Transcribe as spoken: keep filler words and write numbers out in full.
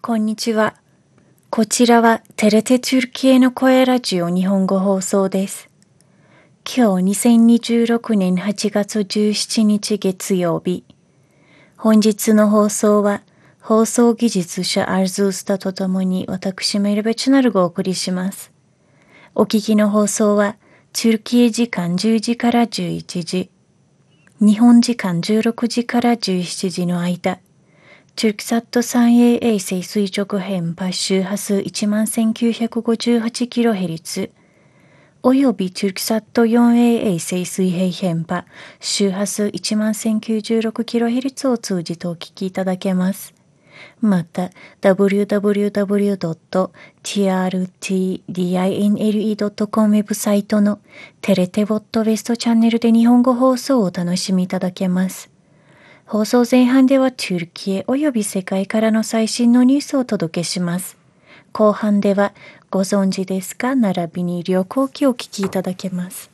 こんにちは。こちらはテレテトゥルキエの声ラジオ日本語放送です。今日にせんにじゅうろくねんはちがつじゅうしちにち月曜日。本日の放送は放送技術者アルズースタとともに私メルベチュナルがお送りします。お聞きの放送はトゥルキエ時間じゅうじからじゅういちじ、日本時間じゅうろくじからじゅうしちじの間、トゥルクサット スリーエー 衛星垂直変波周波数 いちまんせんきゅうひゃくごじゅうはちキロヘルツ およびトゥルクサット フォーエー 衛星水平変波周波数 いちまんせんきゅうじゅうろくキロヘルツ を通じてお聞きいただけます。また、ダブリューダブリューダブリュードットティーアールティーディーアイエヌエルイードットコム ウェブサイトのテレテボットウェストチャンネルで日本語放送をお楽しみいただけます。放送前半ではトゥルキエおよび世界からの最新のニュースをお届けします。後半ではご存知ですか並びに旅行記をお聞きいただけます。